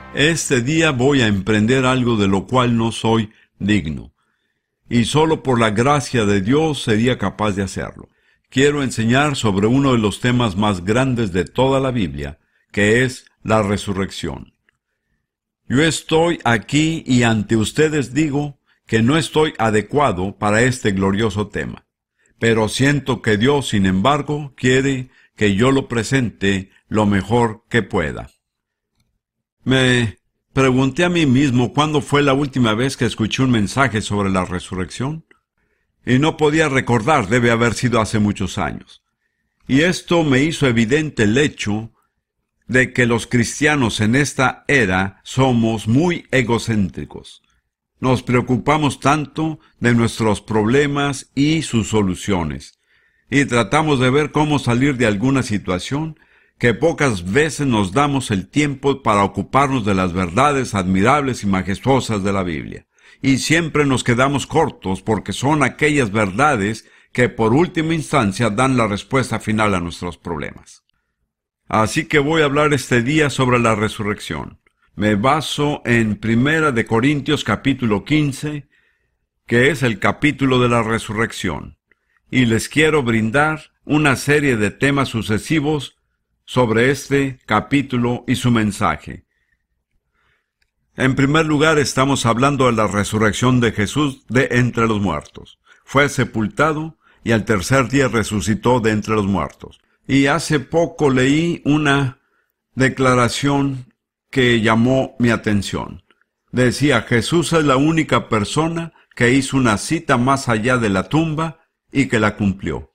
Este día voy a emprender algo de lo cual no soy digno, y solo por la gracia de Dios sería capaz de hacerlo. Quiero enseñar sobre uno de los temas más grandes de toda la Biblia, que es la resurrección. Yo estoy aquí y ante ustedes digo que no estoy adecuado para este glorioso tema, pero siento que Dios, sin embargo, quiere que yo lo presente lo mejor que pueda. Me pregunté a mí mismo cuándo fue la última vez que escuché un mensaje sobre la resurrección, y no podía recordar, debe haber sido hace muchos años. Y esto me hizo evidente el hecho de que los cristianos en esta era somos muy egocéntricos. Nos preocupamos tanto de nuestros problemas y sus soluciones, y tratamos de ver cómo salir de alguna situación, que pocas veces nos damos el tiempo para ocuparnos de las verdades admirables y majestuosas de la Biblia. Y siempre nos quedamos cortos porque son aquellas verdades que por última instancia dan la respuesta final a nuestros problemas. Así que voy a hablar este día sobre la resurrección. Me baso en 1 Corintios capítulo 15, que es el capítulo de la resurrección, y les quiero brindar una serie de temas sucesivos sobre este capítulo y su mensaje. En primer lugar, estamos hablando de la resurrección de Jesús de entre los muertos. Fue sepultado y al tercer día resucitó de entre los muertos. Y hace poco leí una declaración que llamó mi atención. Decía, Jesús es la única persona que hizo una cita más allá de la tumba y que la cumplió.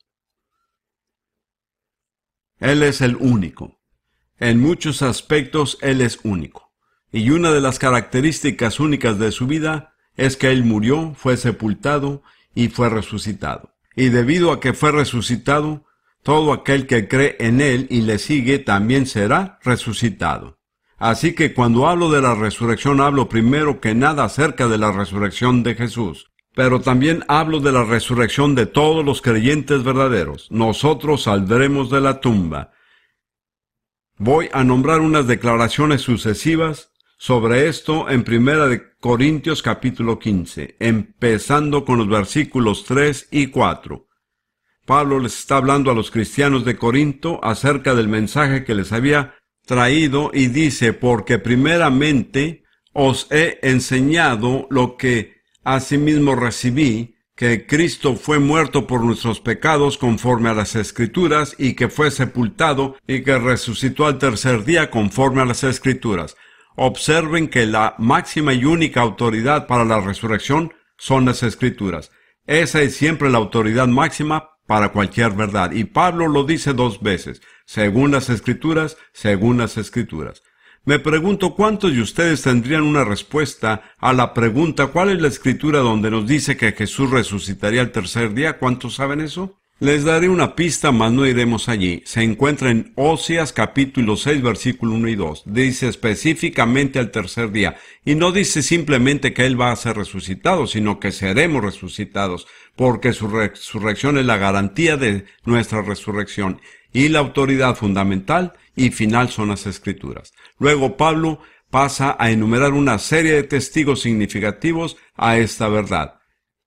Él es el único. En muchos aspectos, Él es único. Y una de las características únicas de su vida es que Él murió, fue sepultado y fue resucitado. Y debido a que fue resucitado, todo aquel que cree en Él y le sigue también será resucitado. Así que cuando hablo de la resurrección, hablo primero que nada acerca de la resurrección de Jesús. Pero también hablo de la resurrección de todos los creyentes verdaderos. Nosotros saldremos de la tumba. Voy a nombrar unas declaraciones sucesivas sobre esto en 1 Corintios capítulo 15, empezando con los versículos 3 y 4. Pablo les está hablando a los cristianos de Corinto acerca del mensaje que les había traído y dice, porque primeramente os he enseñado lo que asimismo recibí, que Cristo fue muerto por nuestros pecados conforme a las Escrituras, y que fue sepultado, y que resucitó al tercer día conforme a las Escrituras. Observen que la máxima y única autoridad para la resurrección son las Escrituras. Esa es siempre la autoridad máxima para cualquier verdad. Y Pablo lo dice 2 veces, según las Escrituras, según las Escrituras. Me pregunto cuántos de ustedes tendrían una respuesta a la pregunta ¿cuál es la escritura donde nos dice que Jesús resucitaría el tercer día? ¿Cuántos saben eso? Les daré una pista, mas no iremos allí. Se encuentra en Oseas capítulo 6, versículo 1 y 2. Dice específicamente al tercer día. Y no dice simplemente que Él va a ser resucitado, sino que seremos resucitados, porque su resurrección es la garantía de nuestra resurrección. Y la autoridad fundamental y final son las Escrituras. Luego Pablo pasa a enumerar una serie de testigos significativos a esta verdad.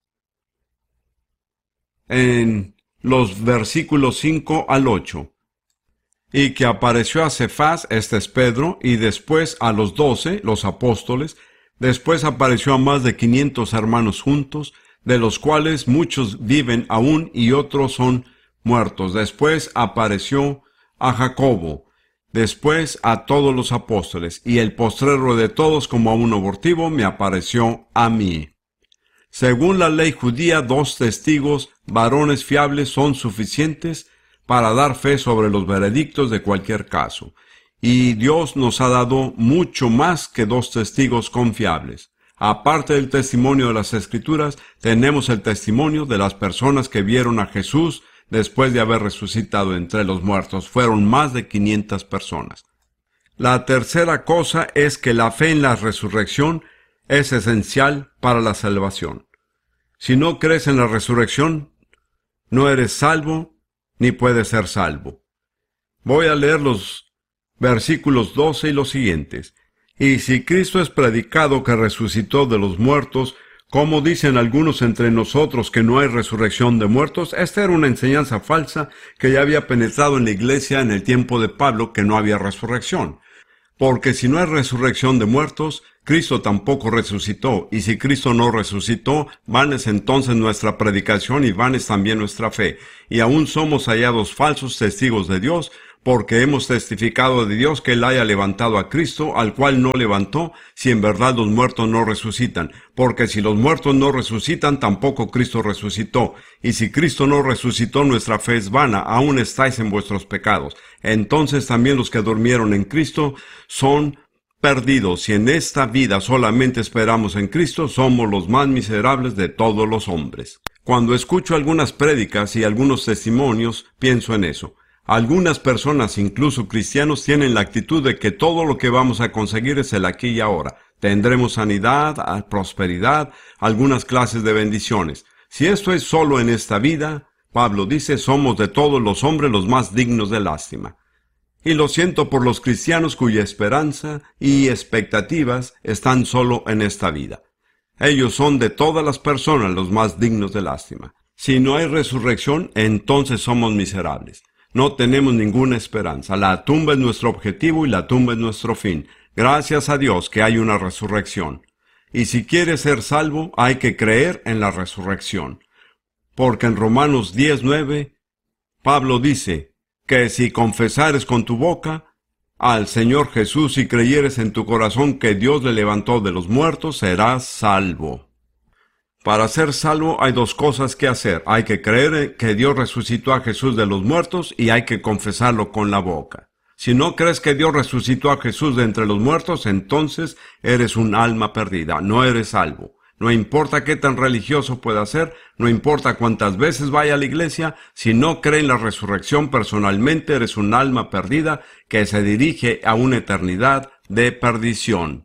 En los versículos 5 al 8. Y que apareció a Cefas, este es Pedro, y después a los 12, los apóstoles, después apareció a más de 500 hermanos juntos, de los cuales muchos viven aún y otros son muertos. Después apareció a Jacobo, después a todos los apóstoles, y el postrero de todos como a un abortivo me apareció a mí. Según la ley judía, 2 testigos, varones fiables, son suficientes para dar fe sobre los veredictos de cualquier caso. Y Dios nos ha dado mucho más que 2 testigos confiables. Aparte del testimonio de las Escrituras, tenemos el testimonio de las personas que vieron a Jesús después de haber resucitado entre los muertos. Fueron más de 500 personas. La tercera cosa es que la fe en la resurrección es esencial para la salvación. Si no crees en la resurrección, no eres salvo ni puedes ser salvo. Voy a leer los versículos 12 y los siguientes. Y si Cristo es predicado que resucitó de los muertos, como dicen algunos entre nosotros que no hay resurrección de muertos, esta era una enseñanza falsa que ya había penetrado en la iglesia en el tiempo de Pablo, que no había resurrección. Porque si no hay resurrección de muertos, Cristo tampoco resucitó, y si Cristo no resucitó, vana es entonces nuestra predicación y vana es también nuestra fe, y aún somos hallados falsos testigos de Dios, porque hemos testificado de Dios que Él haya levantado a Cristo, al cual no levantó, si en verdad los muertos no resucitan. Porque si los muertos no resucitan, tampoco Cristo resucitó. Y si Cristo no resucitó, nuestra fe es vana, aún estáis en vuestros pecados. Entonces también los que durmieron en Cristo son perdidos. Si en esta vida solamente esperamos en Cristo, somos los más miserables de todos los hombres. Cuando escucho algunas prédicas y algunos testimonios, pienso en eso. Algunas personas, incluso cristianos, tienen la actitud de que todo lo que vamos a conseguir es el aquí y ahora. Tendremos sanidad, prosperidad, algunas clases de bendiciones. Si esto es solo en esta vida, Pablo dice, somos de todos los hombres los más dignos de lástima. Y lo siento por los cristianos cuya esperanza y expectativas están solo en esta vida. Ellos son de todas las personas los más dignos de lástima. Si no hay resurrección, entonces somos miserables. No tenemos ninguna esperanza. La tumba es nuestro objetivo y la tumba es nuestro fin. Gracias a Dios que hay una resurrección. Y si quieres ser salvo, hay que creer en la resurrección. Porque en Romanos 10:9, Pablo dice que si confesares con tu boca al Señor Jesús y creyeres en tu corazón que Dios le levantó de los muertos, serás salvo. Para ser salvo hay dos cosas que hacer. Hay que creer que Dios resucitó a Jesús de los muertos y hay que confesarlo con la boca. Si no crees que Dios resucitó a Jesús de entre los muertos, entonces eres un alma perdida, no eres salvo. No importa qué tan religioso pueda ser, no importa cuántas veces vaya a la iglesia, si no cree en la resurrección personalmente, eres un alma perdida que se dirige a una eternidad de perdición.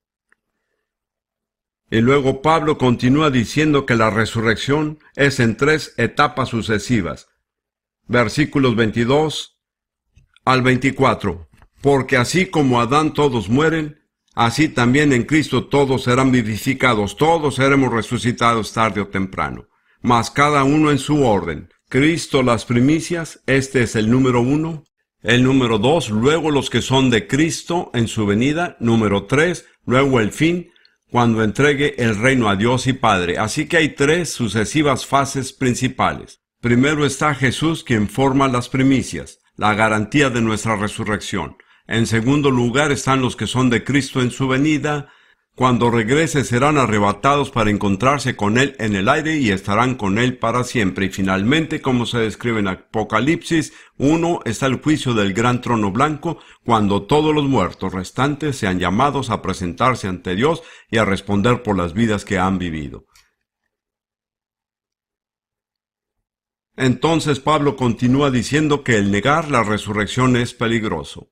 Y luego Pablo continúa diciendo que la resurrección es en 3 etapas sucesivas. Versículos 22 al 24. Porque así como Adán todos mueren, así también en Cristo todos serán vivificados, todos seremos resucitados tarde o temprano. Mas cada uno en su orden. Cristo las primicias, este es el número 1. El número 2, luego los que son de Cristo en su venida. Número 3, luego el fin, cuando entregue el reino a Dios y Padre. Así que hay 3 sucesivas fases principales. Primero está Jesús, quien forma las primicias, la garantía de nuestra resurrección. En segundo lugar están los que son de Cristo en su venida. Cuando regrese serán arrebatados para encontrarse con Él en el aire y estarán con Él para siempre. Y finalmente, como se describe en Apocalipsis 1, está el juicio del gran trono blanco, cuando todos los muertos restantes sean llamados a presentarse ante Dios y a responder por las vidas que han vivido. Entonces Pablo continúa diciendo que el negar la resurrección es peligroso.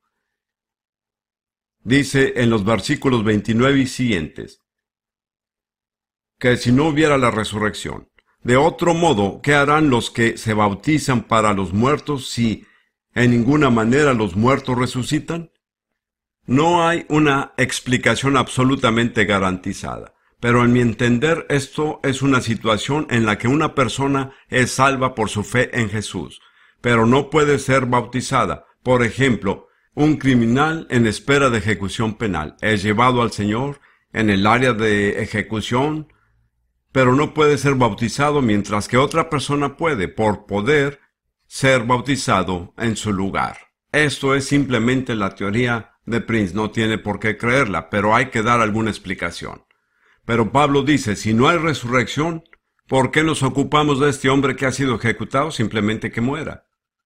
Dice en los versículos 29 y siguientes, que si no hubiera la resurrección, de otro modo, ¿qué harán los que se bautizan para los muertos si en ninguna manera los muertos resucitan? No hay una explicación absolutamente garantizada, pero en mi entender esto es una situación en la que una persona es salva por su fe en Jesús, pero no puede ser bautizada. Por ejemplo, un criminal en espera de ejecución penal es llevado al Señor en el área de ejecución, pero no puede ser bautizado, mientras que otra persona puede, por poder, ser bautizado en su lugar. Esto es simplemente la teoría de Prince, no tiene por qué creerla, pero hay que dar alguna explicación. Pero Pablo dice, si no hay resurrección, ¿por qué nos ocupamos de este hombre que ha sido ejecutado? Simplemente que muera.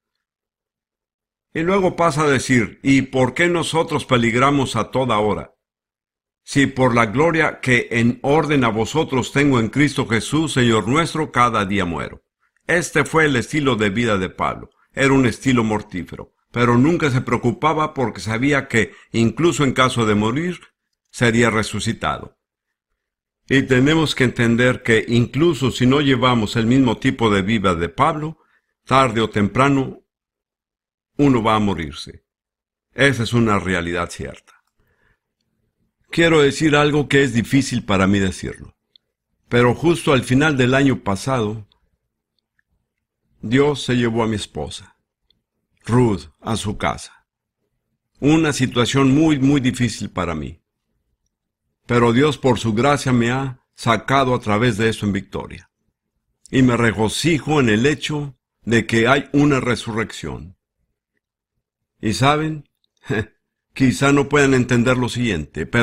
Y luego pasa a decir, ¿y por qué nosotros peligramos a toda hora? Si por la gloria que en orden a vosotros tengo en Cristo Jesús, Señor nuestro, cada día muero. Este fue el estilo de vida de Pablo. Era un estilo mortífero, pero nunca se preocupaba porque sabía que, incluso en caso de morir, sería resucitado. Y tenemos que entender que incluso si no llevamos el mismo tipo de vida de Pablo, tarde o temprano, uno va a morirse. Esa es una realidad cierta. Quiero decir algo que es difícil para mí decirlo. Pero justo al final del año pasado, Dios se llevó a mi esposa, Ruth, a su casa. Una situación muy difícil para mí. Pero Dios por su gracia me ha sacado a través de eso en victoria. Y me regocijo en el hecho de que hay una resurrección. Y saben, quizá no puedan entender lo siguiente, pero